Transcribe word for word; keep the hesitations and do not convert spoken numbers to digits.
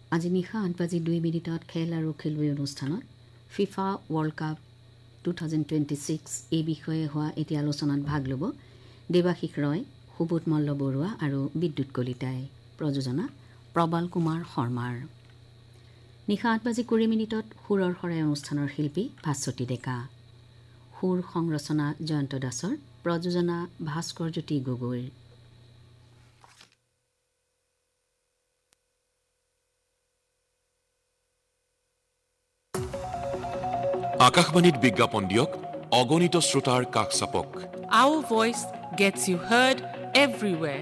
আজি নিশা আঠ বাজি দুই মিনিটত খেল আৰু খেলুৱৈ অনুষ্ঠানত FIFA world cup two thousand twenty six এই বিষয়ে হোৱা এটি আলোচনাত ভাগ ল'ব দেৱাশিষ ৰয়, সুবোধ মল্ল বৰুৱা আৰু বিদ্যুৎ কলিতাই। প্ৰযোজনা প্ৰবাল কুমাৰ শৰ্মাৰ। নিশা আঠ বাজি কুৰি মিনিটত সুৰৰ শৰাই অনুষ্ঠানৰ শিল্পী ভাস্বতী ডেকা। সুৰ সংৰচনা জয়ন্ত দাসৰ, প্ৰযোজনা ভাস্কৰ জ্যোতি গগৈৰ। আকাশবাণীত বিজ্ঞাপন দিয়ক, অগণিত শ্ৰোতাৰ কাষ চাপক। Our voice gets you heard everywhere.